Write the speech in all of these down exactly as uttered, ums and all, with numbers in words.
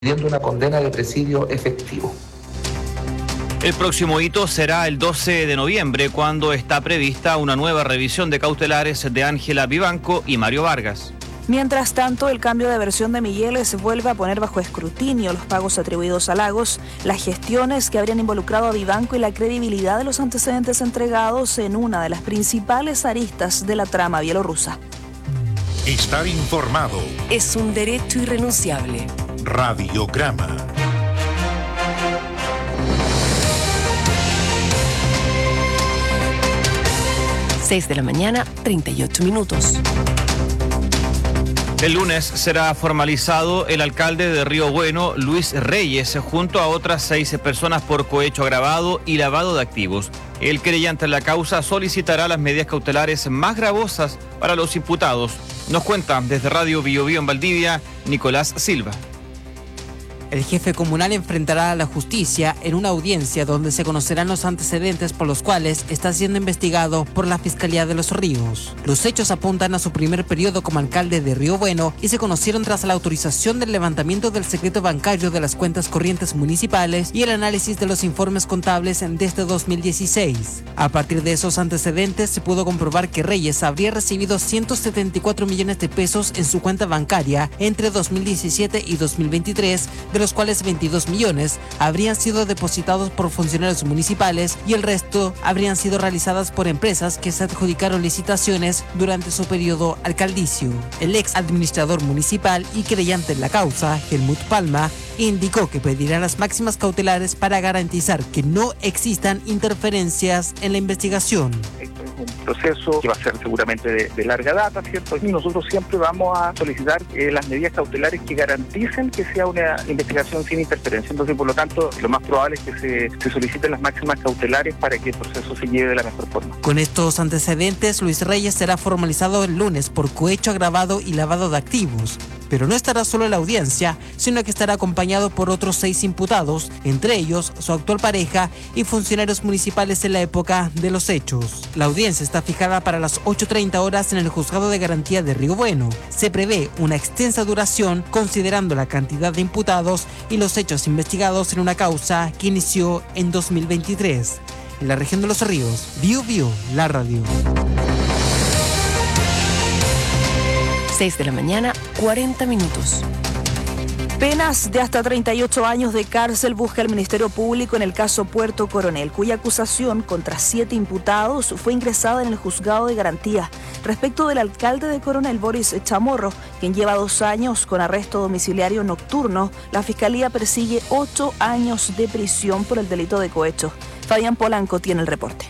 pidiendo una condena de presidio efectivo. El próximo hito será el doce de noviembre, cuando está prevista una nueva revisión de cautelares de Ángela Vivanco y Mario Vargas. Mientras tanto, el cambio de versión de Miyeles vuelve a poner bajo escrutinio los pagos atribuidos a Lagos, las gestiones que habrían involucrado a Vivanco y la credibilidad de los antecedentes entregados en una de las principales aristas de la trama bielorrusa. Estar informado es un derecho irrenunciable. Radiograma. seis de la mañana, treinta y ocho minutos. El lunes será formalizado el alcalde de Río Bueno, Luis Reyes, junto a otras seis personas por cohecho agravado y lavado de activos. El querellante en la causa solicitará las medidas cautelares más gravosas para los imputados. Nos cuenta desde Radio Bio Bio en Valdivia, Nicolás Silva. El jefe comunal enfrentará a la justicia en una audiencia donde se conocerán los antecedentes por los cuales está siendo investigado por la Fiscalía de Los Ríos. Los hechos apuntan a su primer periodo como alcalde de Río Bueno y se conocieron tras la autorización del levantamiento del secreto bancario de las cuentas corrientes municipales y el análisis de los informes contables desde dos mil dieciséis. A partir de esos antecedentes se pudo comprobar que Reyes habría recibido ciento setenta y cuatro millones de pesos en su cuenta bancaria entre dos mil diecisiete y dos mil veintitrés, de los cuales veintidós millones habrían sido depositados por funcionarios municipales y el resto habrían sido realizadas por empresas que se adjudicaron licitaciones durante su periodo alcaldicio. El ex administrador municipal y creyente en la causa, Helmut Palma, indicó que pedirá las máximas cautelares para garantizar que no existan interferencias en la investigación. Un proceso que va a ser seguramente de, de larga data, ¿cierto? Y nosotros siempre vamos a solicitar eh, las medidas cautelares que garanticen que sea una investigación sin interferencia. Entonces, por lo tanto, lo más probable es que se, se soliciten las máximas cautelares para que el proceso se lleve de la mejor forma. Con estos antecedentes, Luis Reyes será formalizado el lunes por cohecho agravado y lavado de activos. Pero no estará solo en la audiencia, sino que estará acompañado por otros seis imputados, entre ellos su actual pareja y funcionarios municipales en la época de los hechos. La audiencia está fijada para las ocho treinta horas en el Juzgado de Garantía de Río Bueno. Se prevé una extensa duración considerando la cantidad de imputados y los hechos investigados en una causa que inició en dos mil veintitrés. En la región de Los Ríos, Bio Bio, la radio. seis de la mañana, cuarenta minutos. Penas de hasta treinta y ocho años de cárcel busca el Ministerio Público en el caso Puerto Coronel, cuya acusación contra siete imputados fue ingresada en el Juzgado de Garantía. Respecto del alcalde de Coronel, Boris Chamorro, quien lleva dos años con arresto domiciliario nocturno, la Fiscalía persigue ocho años de prisión por el delito de cohecho. Fabián Polanco tiene el reporte.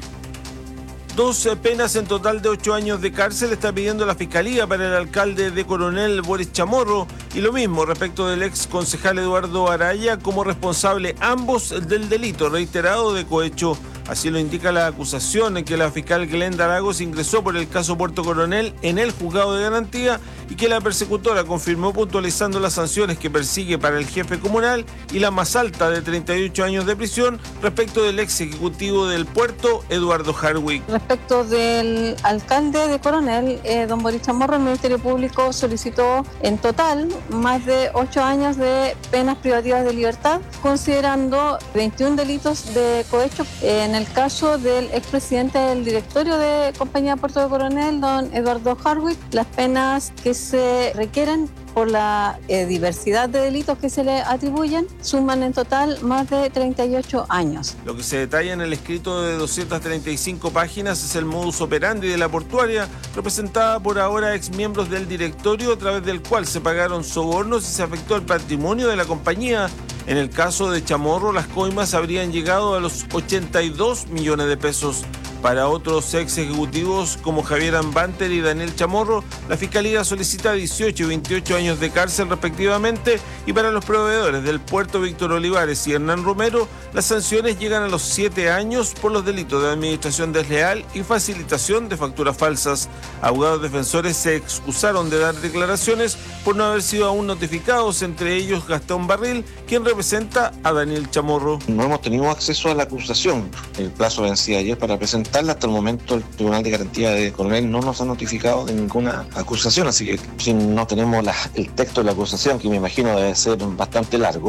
doce penas en total de ocho años de cárcel está pidiendo la Fiscalía para el alcalde de Coronel, Boris Chamorro, y lo mismo respecto del ex concejal Eduardo Araya como responsable ambos del delito reiterado de cohecho. Así lo indica la acusación en que la fiscal Glenda Lagos ingresó por el caso Puerto Coronel en el Juzgado de Garantía y que la persecutora confirmó puntualizando las sanciones que persigue para el jefe comunal y la más alta de treinta y ocho años de prisión respecto del ex ejecutivo del puerto, Eduardo Hardwick. Respecto del alcalde de Coronel, eh, don Boris Chamorro, el Ministerio Público solicitó en total más de ocho años de penas privativas de libertad, considerando veintiún delitos de cohecho. Eh, en el caso del expresidente del directorio de Compañía Puerto de Coronel, don Eduardo Hardwick, las penas que se requieren por la eh, diversidad de delitos que se le atribuyen, suman en total más de treinta y ocho años. Lo que se detalla en el escrito de doscientas treinta y cinco páginas es el modus operandi de la portuaria, representada por ahora exmiembros del directorio, a través del cual se pagaron sobornos y se afectó el patrimonio de la compañía. En el caso de Chamorro, las coimas habrían llegado a los ochenta y dos millones de pesos. Para otros ex ejecutivos como Javier Ambanter y Daniel Chamorro, la Fiscalía solicita dieciocho y veintiocho años de cárcel respectivamente, y para los proveedores del puerto Víctor Olivares y Hernán Romero, las sanciones llegan a los siete años por los delitos de administración desleal y facilitación de facturas falsas. Abogados defensores se excusaron de dar declaraciones por no haber sido aún notificados, entre ellos Gastón Barril, quien representa a Daniel Chamorro. No hemos tenido acceso a la acusación. El plazo vencía ayer para presentar presentarla. Hasta el momento el Tribunal de Garantía de Coronel no nos ha notificado de ninguna acusación, así que si no tenemos la, el texto de la acusación, que me imagino debe ser bastante largo,